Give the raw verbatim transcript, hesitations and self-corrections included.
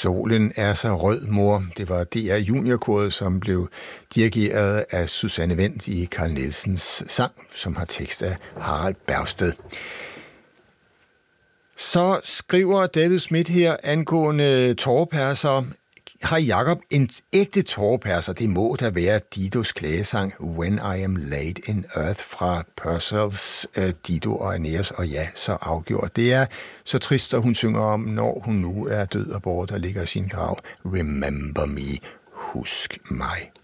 Solen er så rød, mor. Det var D R Juniorkoret, som blev dirigeret af Susanne Wendt i Carl Nielsens sang, som har tekst af Harald Bergsted. Så skriver David Smith her angående tåreperser. Har Jakob en ægte tåreperser? Det må da være Didos klagesang When I Am Laid in Earth fra Purcells uh, Dido og Aeneas, og ja, så afgjort. Det er så trist, at hun synger om, når hun nu er død og borte og ligger i sin grav. Remember me, husk mig.